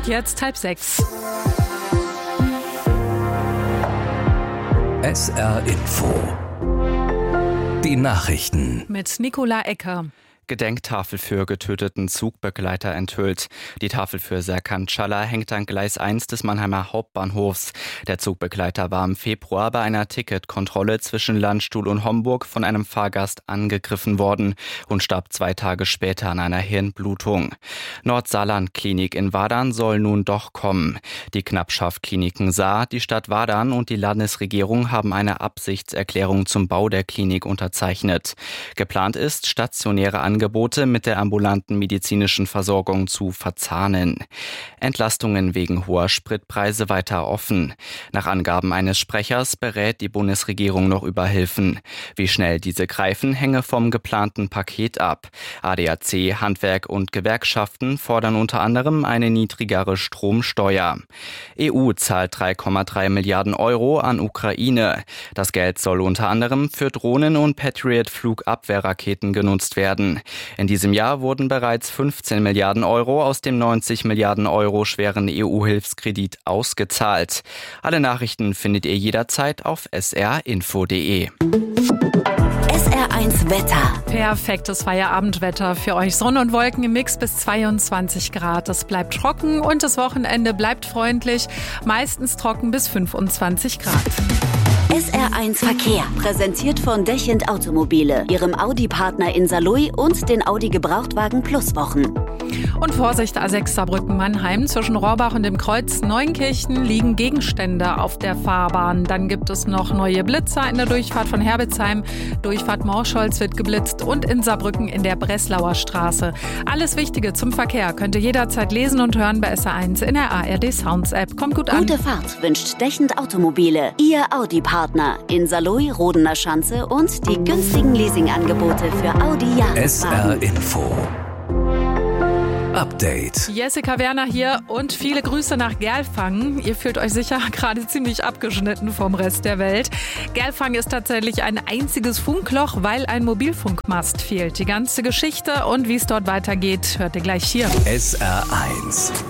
Und jetzt 5:30. SR Info. Die Nachrichten. Mit Nicola Ecker. Gedenktafel für getöteten Zugbegleiter enthüllt. Die Tafel für Serkan Çalar hängt an Gleis 1 des Mannheimer Hauptbahnhofs. Der Zugbegleiter war im Februar bei einer Ticketkontrolle zwischen Landstuhl und Homburg von einem Fahrgast angegriffen worden und starb 2 Tage später an einer Hirnblutung. Nordsaarland-Klinik in Wadern soll nun doch kommen. Die Knappschaft Kliniken Saar, die Stadt Wadern und die Landesregierung haben eine Absichtserklärung zum Bau der Klinik unterzeichnet. Geplant ist, stationäre Angebote mit der ambulanten medizinischen Versorgung zu verzahnen. Entlastungen wegen hoher Spritpreise weiter offen. Nach Angaben eines Sprechers berät die Bundesregierung noch über Hilfen. Wie schnell diese greifen, hänge vom geplanten Paket ab. ADAC, Handwerk und Gewerkschaften fordern unter anderem eine niedrigere Stromsteuer. EU zahlt 3,3 Milliarden Euro an Ukraine. Das Geld soll unter anderem für Drohnen und Patriot-Flugabwehrraketen genutzt werden. In diesem Jahr wurden bereits 15 Milliarden Euro aus dem 90 Milliarden Euro schweren EU-Hilfskredit ausgezahlt. Alle Nachrichten findet ihr jederzeit auf srinfo.de. SR1 Wetter. Perfektes Feierabendwetter für euch. Sonne und Wolken im Mix bis 22 Grad. Es bleibt trocken und das Wochenende bleibt freundlich. Meistens trocken bis 25 Grad. SR1 Verkehr, präsentiert von Dechend Automobile, ihrem Audi-Partner in Saarlouis und den Audi Gebrauchtwagen Plus Wochen. Und Vorsicht, A6 Saarbrücken-Mannheim. Zwischen Rohrbach und dem Kreuz Neunkirchen liegen Gegenstände auf der Fahrbahn. Dann gibt es noch neue Blitzer in der Durchfahrt von Herbitzheim. Durchfahrt Morscholz wird geblitzt und in Saarbrücken in der Breslauer Straße. Alles Wichtige zum Verkehr könnt ihr jederzeit lesen und hören bei SR1 in der ARD Sounds App. Kommt gut an. Gute Fahrt wünscht Dechend Automobile, ihr Audi-Partner in Saarlouis, Rodener Schanze und die günstigen Leasingangebote für Audi-Jahreswagen. SR Info. Update. Jessica Werner hier und viele Grüße nach Gerlfang. Ihr fühlt euch sicher gerade ziemlich abgeschnitten vom Rest der Welt. Gerlfang ist tatsächlich ein einziges Funkloch, weil ein Mobilfunkmast fehlt. Die ganze Geschichte und wie es dort weitergeht, hört ihr gleich hier. SR1